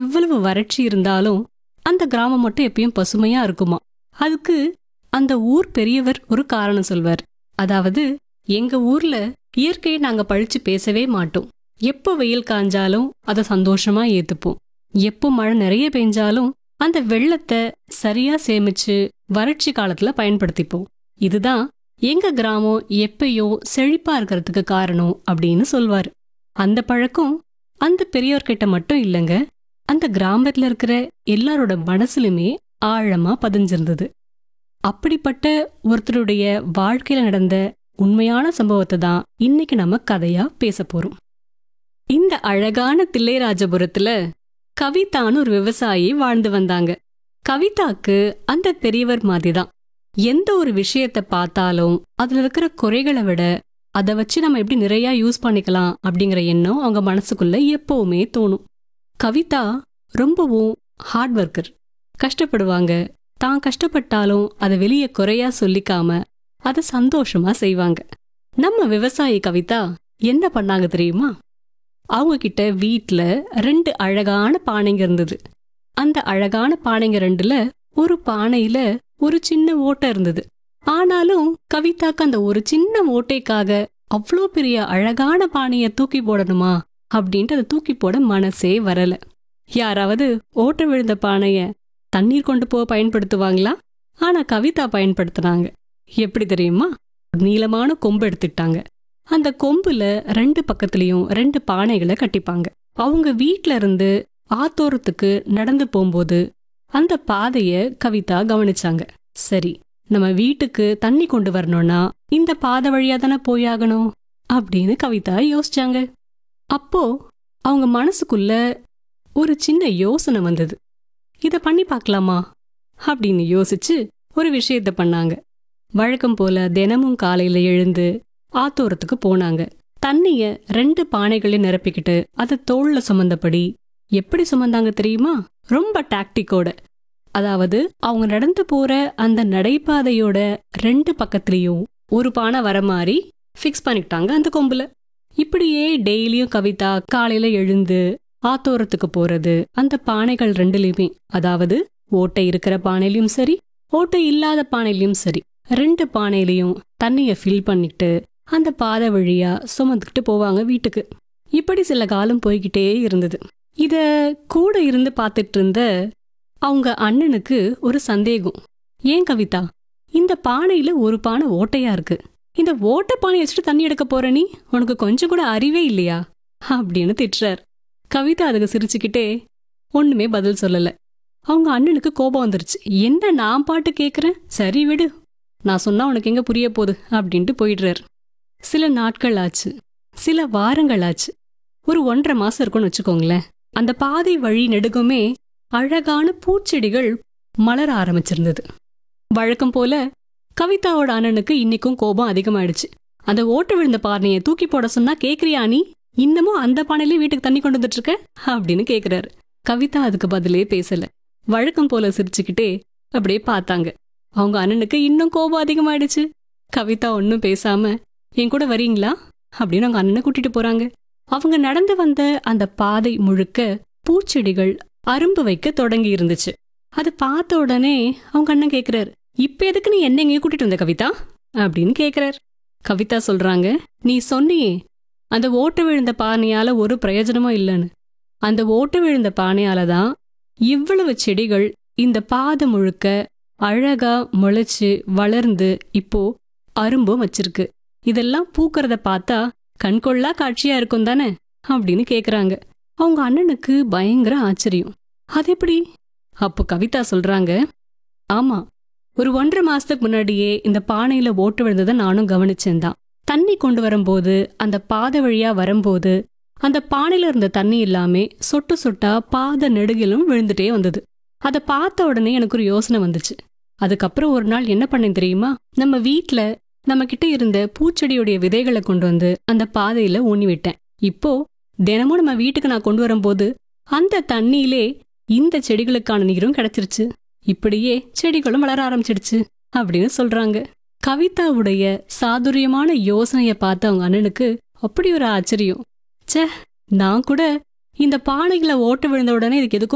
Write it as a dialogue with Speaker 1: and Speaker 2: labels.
Speaker 1: எவ்வளவு வறட்சி இருந்தாலும் அந்த கிராமம் மட்டும் எப்பயும் பசுமையா இருக்குமா. அதுக்கு அந்த ஊர் பெரியவர் ஒரு காரணம் சொல்வார். அதாவது, எங்க ஊர்ல இயற்கையை நாங்க பழிச்சு பேசவே மாட்டோம். எப்போ வெயில் காஞ்சாலும் அதை சந்தோஷமா ஏத்துப்போம். எப்போ மழை நிறைய பெஞ்சாலும் அந்த வெள்ளத்தை சரியா சேமிச்சு வறட்சி காலத்துல பயன்படுத்திப்போம். இதுதான் எங்க கிராமம் எப்பயும் செழிப்பா இருக்கிறதுக்கு காரணம் அப்படின்னு சொல்வாரு. அந்த பழக்கம் அந்த பெரியவர்கிட்ட மட்டும் இல்லைங்க, அந்த கிராமத்துல இருக்கிற எல்லாரோட மனசுலுமே ஆழமா பதிஞ்சிருந்தது. அப்படிப்பட்ட ஒருத்தருடைய வாழ்க்கையில நடந்த உண்மையான சம்பவத்தை தான் இன்னைக்கு நம்ம கதையா பேச போறோம். இந்த அழகான தில்லைராஜபுரத்துல கவிதான்னு ஒரு விவசாயி வாழ்ந்து வந்தாங்க. கவிதாக்கு அந்த பெரியவர் மாதிரிதான் எந்த ஒரு விஷயத்த பார்த்தாலும் அதுல இருக்கிற குறைகளை விட அதை வச்சு நம்ம எப்படி நிறைய யூஸ் பண்ணிக்கலாம் அப்படிங்கிற எண்ணம் அவங்க மனசுக்குள்ள எப்பவுமே தோணும். கவிதா ரொம்பவும் ஹார்ட் ஒர்க்கர். கஷ்டப்படுவாங்க. தான் கஷ்டப்பட்டாலும் அதை வெளியே குறையா சொல்லிக்காம அதை சந்தோஷமா செய்வாங்க. நம்ம விவசாயி கவிதா என்ன பண்ணாங்க தெரியுமா? அவங்க கிட்ட வீட்ல 2 அழகான பானைங்க இருந்தது. அந்த அழகான பானைங்க 2ல ஒரு பானையில ஒரு சின்ன ஓட்டை இருந்தது. ஆனாலும் கவிதாக்கு அந்த ஒரு சின்ன ஓட்டைக்காக அவ்வளோ பெரிய அழகான பானைய தூக்கி போடணுமா அப்படின்ட்டு அதை தூக்கி போட மனசே வரல. யாராவது ஓட்டை விழுந்த பானைய தண்ணீர் கொண்டு போக பயன்படுத்துவாங்களா? ஆனா கவிதா பயன்படுத்தினாங்க. எப்படி தெரியுமா? நீளமான கொம்பு எடுத்துட்டாங்க. அந்த கொம்புல 2 பக்கத்துலயும் 2 பானைகளை கட்டிப்பாங்க. அவங்க வீட்ல இருந்து ஆத்தோரத்துக்கு நடந்து போகும்போது அந்த பாதைய கவிதா கவனிச்சாங்க. சரி, நம்ம வீட்டுக்கு தண்ணி கொண்டு வரணும்னா இந்த பாதை வழியா தானே போயாகணும் அப்படின்னு கவிதா யோசிச்சாங்க. அப்போ அவங்க மனசுக்குள்ள ஒரு சின்ன யோசனை வந்தது. இத பண்ணி பார்க்கலாமா அப்படின்னு யோசிச்சு ஒரு விஷயத்த பண்ணாங்க. வழக்கம் போல தினமும் காலையில எழுந்து ஆத்தோரத்துக்கு போனாங்க. தண்ணிய 2 பானைகளையும் நிரப்பிக்கிட்டு அதை தோள்ல சுமந்தபடி எப்படி சுமந்தாங்க தெரியுமா? ரொம்ப டாக்டிக்கோட. அதாவது, அவங்க நடந்து போற அந்த நடைபாதையோட 2 பக்கத்துலயும் ஒரு பானை வர மாதிரி ஃபிக்ஸ் பண்ணிக்கிட்டாங்க அந்த கொம்புல. இப்படியே டெய்லியும் கவிதா காலையில எழுந்து ஆத்தோரத்துக்கு போறது அந்த பானைகள் 2லயுமே, அதாவது ஓட்டை இருக்கிற பானையிலயும் சரி ஓட்டை இல்லாத பானையிலயும் சரி, 2 பானையிலையும் தண்ணிய ஃபில் பண்ணிட்டு அந்த பாதை வழியா சுமந்துக்கிட்டு போவாங்க வீட்டுக்கு. இப்படி சில காலம் போய்கிட்டே இருந்தது. இத கூட இருந்து பார்த்துட்டு இருந்த அவங்க அண்ணனுக்கு ஒரு சந்தேகம். ஏன் கவிதா, இந்த பானையில ஒரு பானை ஓட்டையா இருக்கு, இந்த ஓட்டை பானை வச்சுட்டு தண்ணி எடுக்க போற நீ, உனக்கு கொஞ்சம் கூட அறிவே இல்லையா அப்படின்னு திட்டுறார். கவிதா அதுக்கு சிரிச்சுக்கிட்டே ஒண்ணுமே பதில் சொல்லல. அவங்க அண்ணனுக்கு கோபம் வந்துருச்சு. என்ன நான் பாட்டு கேக்குறேன், சரி விடு, நான் சொன்னா உனக்கு எங்க புரிய போகுது அப்படின்ட்டு போயிடுறாரு. சில நாட்கள் ஆச்சு, சில வாரங்கள் ஆச்சு, ஒரு 1.5 மாசம் இருக்கும்னு வச்சுக்கோங்களேன். அந்த பாதை வழி நெடுகுமே அழகான பூச்செடிகள் மலர ஆரம்பிச்சிருந்தது. வழக்கம் போல கவிதாவோட அண்ணனுக்கு இன்னைக்கும் கோபம் அதிகமாயிடுச்சு. அந்த ஓட்டு விழுந்த பானையை தூக்கி போட சொன்னா கேக்குறியா நீ, இன்னமும் அந்த பானையிலே வீட்டுக்கு தண்ணி கொண்டு வந்துட்டு இருக்க அப்படின்னு கேக்குறாரு. கவிதா அதுக்கு பதிலே பேசல. வழக்கம் போல சிரிச்சுக்கிட்டே அப்படியே பார்த்தாங்க. அவங்க அண்ணனுக்கு இன்னும் கோபம் அதிகமாயிடுச்சு. கவிதா ஒன்னும் பேசாம, என் கூட வரீங்களா அப்படின்னு அவங்க அண்ணனை கூட்டிட்டு போறாங்க. அவங்க நடந்து வந்த அந்த பாதை முழுக்க பூச்செடிகள் அரும்பு வைக்க தொடங்கி இருந்துச்சு. அது பார்த்த உடனே அவங்க அண்ணன் கேக்குறாரு, இப்ப எதுக்கு நீ என்ன எங்கேயும் கூட்டிட்டு வந்த கவிதா அப்படின்னு கேக்குறாரு. கவிதா சொல்றாங்க, நீ சொன்னியே அந்த ஓட்டு விழுந்த பானையால ஒரு பிரயோஜனமும் இல்லைன்னு. அந்த ஓட்டு விழுந்த பானையால தான் இவ்வளவு செடிகள் இந்த பாதை முழுக்க அழகா முளைச்சு வளர்ந்து இப்போ அரும்பும் வச்சிருக்கு. இதெல்லாம் பூக்கிறத பார்த்தா கண்கொள்ளா காட்சியா இருக்கும் தானே அப்படின்னு கேக்குறாங்க. அவங்க அண்ணனுக்கு பயங்கர ஆச்சரியம். அது எப்படி? அப்போ கவிதா சொல்றாங்க, ஆமா, ஒரு 1.5 மாசத்துக்கு முன்னாடியே இந்த பானையில ஓட்டு விழுந்ததை நானும் கவனிச்சேன் தான். தண்ணி கொண்டு வரும்போது அந்த பாதை வழியா வரும்போது அந்த பானையில இருந்த தண்ணி எல்லாமே சொட்டு சொட்டா பாதை நெடுகிலும் விழுந்துட்டே வந்தது. அதை பார்த்த உடனே எனக்கு ஒரு யோசனை வந்துச்சு. அதுக்கப்புறம் ஒரு நாள் என்ன பண்ணேன் தெரியுமா? நம்ம வீட்ல நம்ம கிட்ட இருந்த பூச்செடியுடைய விதைகளை கொண்டு வந்து அந்த பாதையில ஊனி விட்டேன். இப்போ தினமும் நம்ம வீட்டுக்கு நான் கொண்டு வரும்போது அந்த தண்ணியிலே இந்த செடிகளுக்கான நீரும் கிடைச்சிருச்சு. இப்படியே செடிகளும் வளர ஆரம்பிச்சிடுச்சு அப்படின்னு சொல்றாங்க. கவிதாவுடைய சாதுரியமான யோசனைய பார்த்த அவங்க அண்ணனுக்கு அப்படி ஒரு ஆச்சரியம். ச்சே, நான் கூட இந்த பானைகளை ஓட்டு விழுந்த உடனே இதுக்கு எதுக்கும்